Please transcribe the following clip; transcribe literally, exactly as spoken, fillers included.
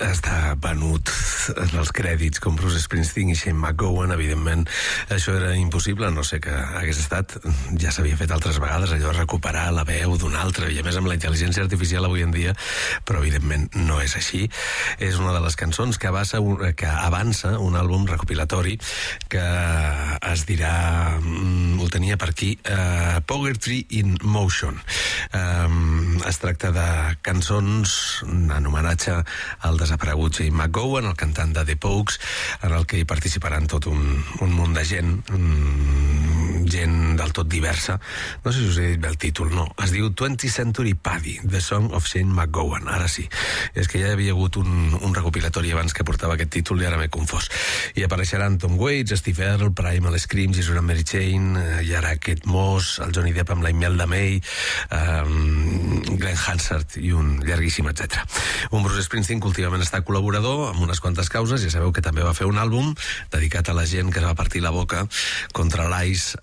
està venut en els crèdits com Bruce Springsteen i Shane McGowan. Evidentment això era impossible, no sé que hagués estat, ja s'havia fet altres vegades allò, recuperar la veu d'un altre, i a més amb la intel·ligència artificial avui en dia, però evidentment no és així. És una de les cançons que avança un, que avança un àlbum recopilatori que es dirà, ho tenia per aquí, uh, Poetry in Motion. Um, es tracta de cançons en homenatge al desaparegut Shane McGowan, el cantant de The Pogues, en el que hi participaran tot un, un munt de gent, um, gent del tot diversa. No sé si us he dit bé el títol, no. Es diu twentieth Century Paddy, The Song of Shane McGowan. Ara sí. És que ja hi havia hagut un, un recopilatori abans que portava aquest títol i ara m'he confós. I apareixeran Tom Waits, Steve Earle, Primal Scream, Jesus and Mary Chain, i ara Kate Moss, el Johnny Depp amb la Imelda May, um, Glenn Hansard i un llarguíssim, etcètera. Un Bruce Springsteen que últimament està col·laborador amb unes quantes causes. Ja sabeu que també va fer un àlbum dedicat a la gent que es va partir la boca contra l'I C E